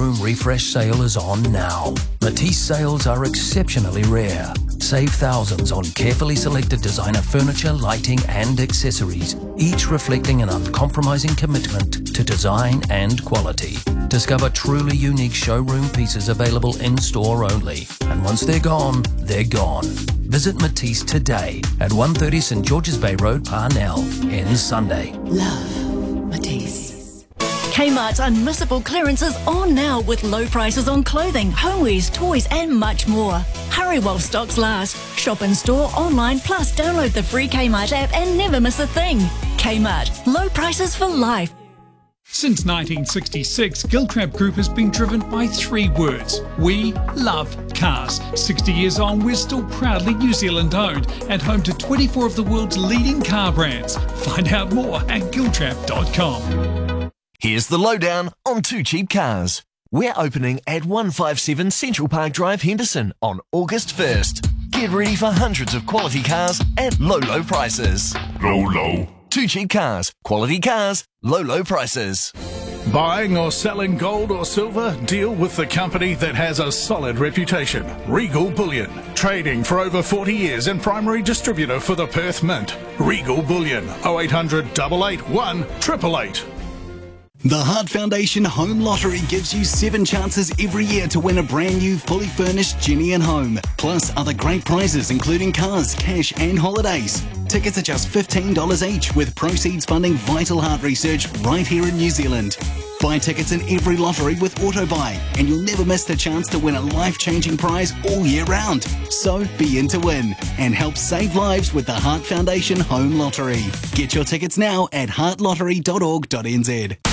showroom refresh sale is on now. Matisse sales are exceptionally rare. Save thousands on carefully selected designer furniture, lighting and accessories, each reflecting an uncompromising commitment to design and quality. Discover truly unique showroom pieces available in-store only. And once they're gone, they're gone. Visit Matisse today at 130 St George's Bay Road, Parnell, in Sunday. Love Matisse. Kmart's unmissable clearances on now with low prices on clothing, homewares, toys and much more. Hurry while stocks last. Shop in store, online, plus download the free Kmart app and never miss a thing. Kmart, low prices for life. Since 1966, Giltrap Group has been driven by 3 words. We love cars. 60 years on, we're still proudly New Zealand owned and home to 24 of the world's leading car brands. Find out more at giltrap.com. Here's the lowdown on Too Cheap Cars. We're opening at 157 Central Park Drive, Henderson on August 1st. Get ready for hundreds of quality cars at low prices. Low. Too Cheap Cars. Quality cars, low prices. Buying or selling gold or silver? Deal with the company that has a solid reputation. Regal Bullion. Trading for over 40 years and primary distributor for the Perth Mint. Regal Bullion. 0800 881 888. The Heart Foundation Home Lottery gives you 7 chances every year to win a brand new fully furnished Genie and home, plus other great prizes including cars, cash and holidays. Tickets are just $15 each, with proceeds funding vital heart research right here in New Zealand. Buy tickets in every lottery with AutoBuy and you'll never miss the chance to win a life-changing prize all year round. So be in to win and help save lives with the Heart Foundation Home Lottery. Get your tickets now at heartlottery.org.nz.